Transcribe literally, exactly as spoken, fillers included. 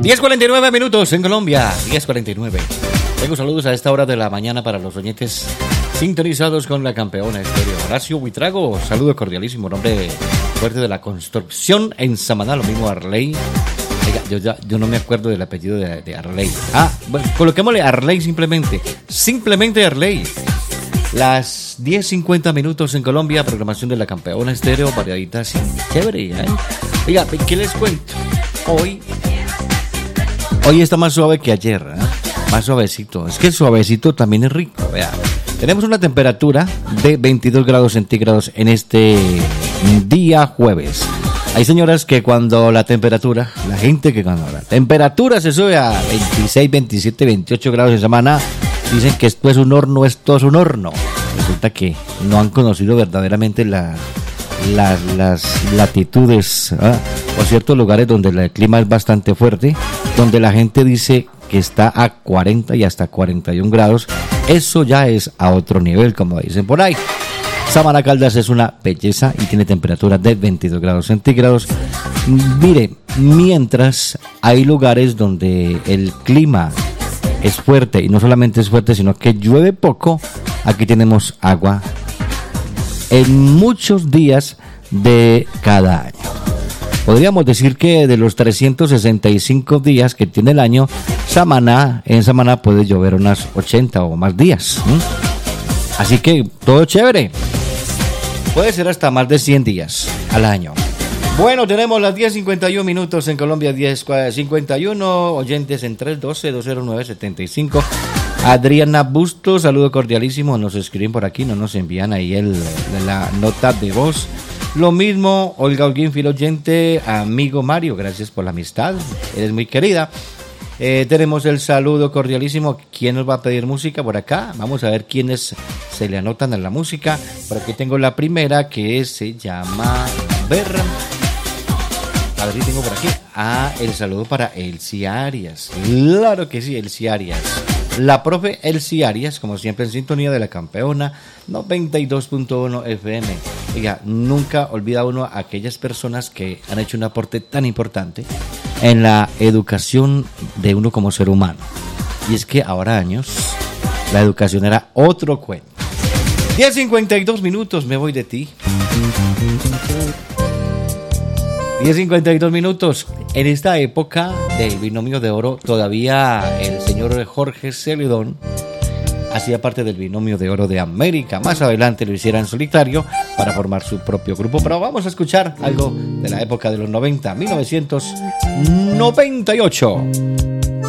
diez cuarenta y nueve minutos en Colombia, diez cuarenta y nueve. Tengo saludos a esta hora de la mañana para los oyentes sintonizados con la campeona estéreo. Horacio Buitrago, saludo cordialísimo, nombre fuerte de la construcción en Samaná, lo mismo Arley. Oiga, yo, ya, yo no me acuerdo del apellido de, de Arley. Ah, bueno, coloquémosle Arley simplemente, simplemente Arley. Las diez cincuenta minutos en Colombia, programación de la campeona estéreo, variadita sin chévere, ¿eh? Oiga, ¿qué les cuento? Hoy, hoy está más suave que ayer, ¿eh? Más suavecito. Es que el suavecito también es rico, vea. Tenemos una temperatura de veintidós grados centígrados en este día jueves. Hay señoras que cuando la temperatura, la gente que cuando la temperatura se sube a veintiséis, veintisiete, veintiocho grados en semana, dicen que esto es un horno, esto es un horno. Resulta que no han conocido verdaderamente la, la, las latitudes, ¿eh? o ciertos lugares donde el clima es bastante fuerte, donde la gente dice que está a cuarenta y hasta cuarenta y un grados. Eso ya es a otro nivel, como dicen por ahí. Samaná Caldas es una belleza y tiene temperatura de veintidós grados centígrados. Mire, mientras hay lugares donde el clima es fuerte, y no solamente es fuerte, sino que llueve poco, aquí tenemos agua en muchos días de cada año. Podríamos decir que de los trescientos sesenta y cinco días que tiene el año, Samaná, en Samaná puede llover unas ochenta o más días. ¿Mm? Así que todo chévere. Puede ser hasta más de cien días al año. Bueno, tenemos las diez cincuenta y uno minutos en Colombia, diez cincuenta y uno, oyentes en tres uno dos, dos cero nueve, siete cinco. Adriana Bustos, saludo cordialísimo, nos escriben por aquí, no nos envían ahí el, la nota de voz. Lo mismo, Olga Holguín, fiel oyente, amigo Mario, gracias por la amistad, eres muy querida. Eh, tenemos el saludo cordialísimo. ¿Quién nos va a pedir música por acá? Vamos a ver quiénes se le anotan en la música. Por aquí tengo la primera que se llama... A ver, a ver si tengo por aquí. Ah, el saludo para Elsie Arias. Claro que sí, Elsie Arias. La profe Elsie Arias, como siempre en sintonía de la campeona noventa y dos punto uno F M. Oiga, nunca olvida uno a aquellas personas que han hecho un aporte tan importante en la educación de uno como ser humano. Y es que ahora años la educación era otro cuento. diez cincuenta y dos minutos, me voy de ti. diez cincuenta y dos minutos. En esta época del binomio de oro, todavía el señor Jorge Celedón hacía parte del binomio de oro de América. Más adelante lo hiciera en solitario para formar su propio grupo. Pero vamos a escuchar algo de la época de los noventa, mil novecientos noventa y ocho.